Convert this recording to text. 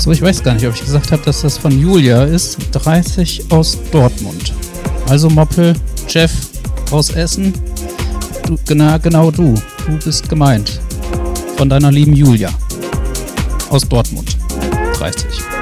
Achso, ich weiß gar nicht, ob ich gesagt habe, dass das von Julia ist. 30 aus Dortmund. Also Moppel, Jeff aus Essen. Du, genau du. Du bist gemeint. Von deiner lieben Julia. Aus Dortmund. 30.